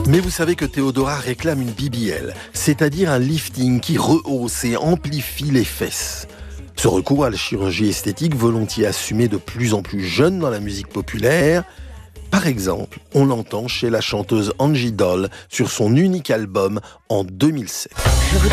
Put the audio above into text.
Mais vous savez que Théodora réclame une BBL, c'est-à-dire un lifting qui rehausse et amplifie les fesses. Ce recours à la chirurgie esthétique, volontiers assumé de plus en plus jeune dans la musique populaire, par exemple, on l'entend chez la chanteuse Angie Doll sur son unique album en 2007.